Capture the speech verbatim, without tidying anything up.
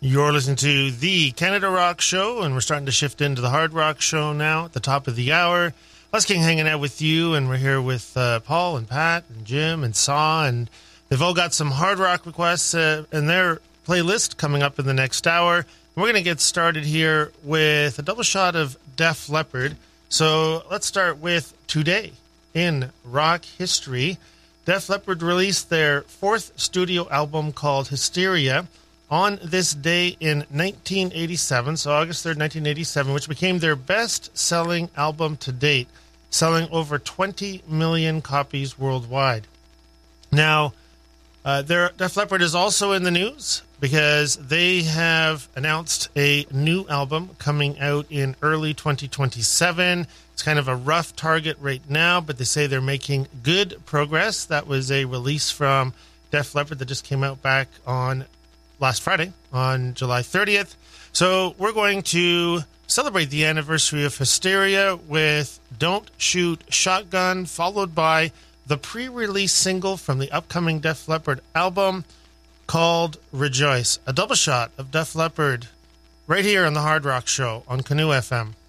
You're listening to the Canada Rock Show, and we're starting to shift into the Hard Rock Show now at the top of the hour. Les King hanging out with you, and we're here with uh, Paul and Pat and Jim and Saw, and they've all got some hard rock requests uh, in their playlist coming up in the next hour. And we're going to get started here with a double shot of Def Leppard. So let's start with today in rock history. Def Leppard released their fourth studio album called Hysteria on this day in nineteen eighty-seven, so August third, nineteen eighty-seven, which became their best-selling album to date, selling over twenty million copies worldwide. Now, uh, their, Def Leppard is also in the news because they have announced a new album coming out in early twenty twenty-seven. It's kind of a rough target right now, but they say they're making good progress. That was a release from Def Leppard that just came out back on last Friday, on July thirtieth. So we're going to celebrate the anniversary of Hysteria with Don't Shoot Shotgun, followed by the pre-release single from the upcoming Def Leppard album called Rejoice. A double shot of Def Leppard right here on the Hard Rock Show on Canoe F M.